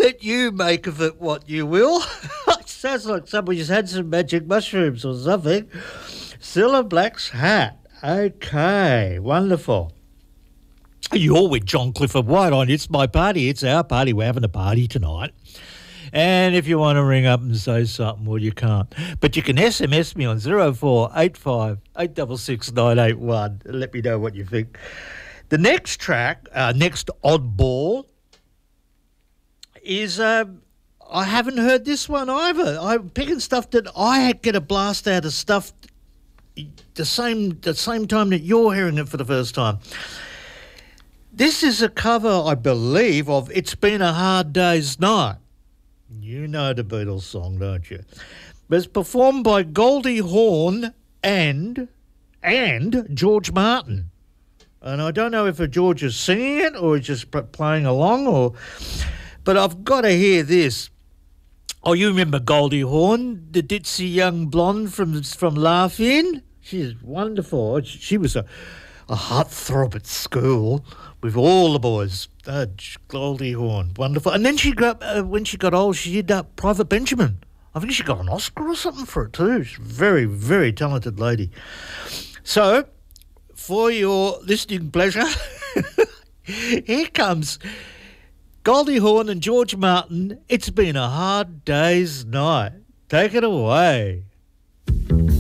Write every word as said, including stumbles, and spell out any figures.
Let you make of it what you will. It sounds like somebody's had some magic mushrooms or something. Cilla Black's Hat. Okay, wonderful. You're with John Clifford White on It's My Party. It's our party. We're having a party tonight. And if you want to ring up and say something, well, you can't. But you can S M S me on zero four eight five eight six six nine eight one and let me know what you think. The next track, uh, next oddball, is uh, I haven't heard this one either. I'm picking stuff that I get a blast out of stuff the same the same time that you're hearing it for the first time. This is a cover, I believe, of It's Been a Hard Day's Night. You know the Beatles song, don't you? But it's performed by Goldie Hawn and and George Martin. And I don't know if George is singing it or he's just playing along, or. But I've got to hear this. Oh, you remember Goldie Hawn, the ditzy young blonde from from Laugh In? She's wonderful. She was a, a heartthrob at school with all the boys. Uh, Goldie Hawn, wonderful. And then she got uh, when she got old, she did uh, Private Benjamin. I think she got an Oscar or something for it too. She's a very, very talented lady. So, for your listening pleasure, here comes Goldie Hawn and George Martin. It's Been a Hard Day's Night. Take it away.